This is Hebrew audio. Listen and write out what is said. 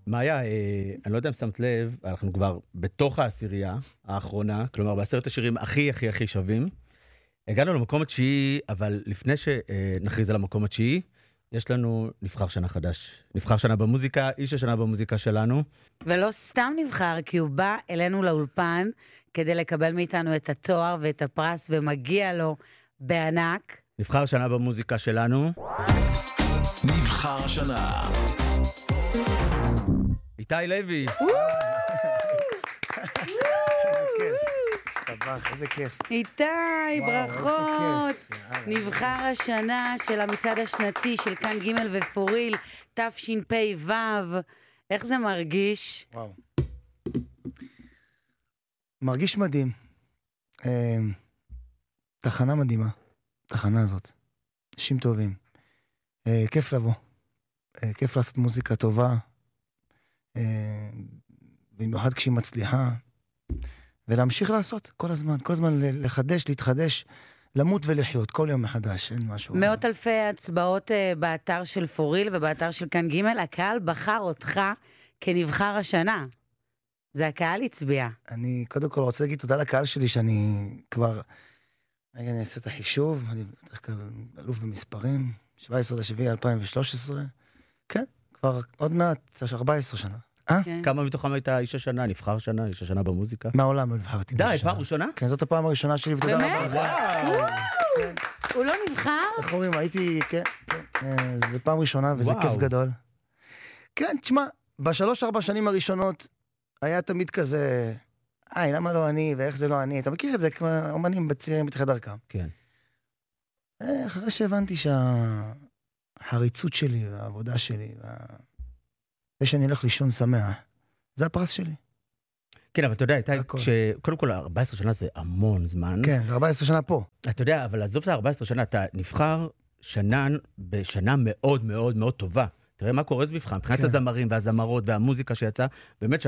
מאיה, אני לא יודע אם שמת לב, אנחנו כבר בתוך העשירייה האחרונה, כלומר, בעשרת השירים הכי שווים. הגענו למקום התשיעי, אבל לפני שנכריז על המקום התשיעי, יש לנו נבחר שנה חדש. נבחר שנה במוזיקה, איש השנה במוזיקה שלנו. ולא סתם נבחר, כי הוא בא אלינו לאולפן כדי לקבל מאיתנו את התואר ואת הפרס, ומגיע לו בענק. נבחר שנה במוזיקה שלנו. נבחר השנה. איתי לוי. איזה כיף. איתי, ברכות. נבחר השנה של המצעד השנתי של כאן ג' ופוריל, תשפ"ו. איך זה מרגיש? וואו. מרגיש מדהים. תחנה מדהימה. תחנה הזאת. אנשים טובים. כיף לבוא. כיף לעשות מוזיקה טובה. במיוחד כשהיא מצליחה. ולהמשיך לעשות כל הזמן. כל הזמן לחדש, להתחדש, למות ולחיות. כל יום מחדש. אין משהו. מאות אלפי הצבעות באתר של פוריל ובאתר של כאן ג'. הקהל בחר אותך כנבחר השנה. זה הקהל הצביע. אני קודם כל רוצה להגיד תודה לקהל שלי שאני כבר... רגע, אני אעשה את החישוב. אני בדרך כלל אלוף במספרים. 17/7/2013. כן, כבר עוד מעט, 14 שנה. כמה מתוכם הייתה איש השנה, נבחר שנה, איש השנה במוזיקה? מעולם לא נבחרתי. די, פעם ראשונה? כן, זאת הפעם הראשונה שלי, ותודה רבה. הוא לא נבחר? איך אומרים, הייתי, כן, זה פעם ראשונה, וזה כיף גדול. כן, תשמע, ב3-4 שנים הראשונות, היה תמיד כזה, למה לא אני, ואיך זה לא אני? אתה מכיר את זה, כמו אומנים בצעירים בתחילת דרכם. כן. אחרי שהבנתי שהחריצות שלי, והעבודה שלי, זה שאני הולך לישון שמח, זה הפרס שלי. כן, אבל אתה יודע, קודם כל 14 שנה זה המון זמן. כן, זה 14 שנה פה. אתה יודע, אבל עזוב את 14 שנה, אתה נבחר בשנה מאוד מאוד מאוד טובה. תראה מה קורה סביבך, מבחינת הזמרים והזמרות והמוזיקה שיצאה, באמת